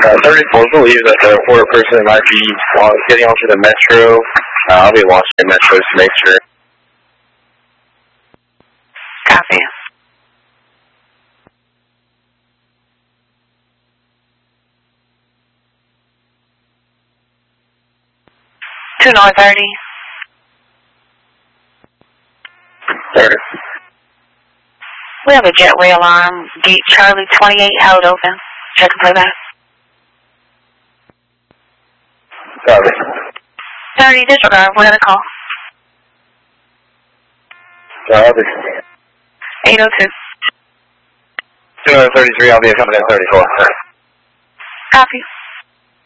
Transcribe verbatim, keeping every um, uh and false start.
Uh, thirty-four believes that the reported person might be getting onto the metro. Uh, I'll be watching the metro to make sure. Copy. Two North thirty. thirty. We have a jetway alarm. Gate Charlie twenty-eight held open. Check and play that. Copy. thirty, disregard. We're going to call. Copy. eight oh two. two thirty-three, I'll be coming at thirty-four. Copy.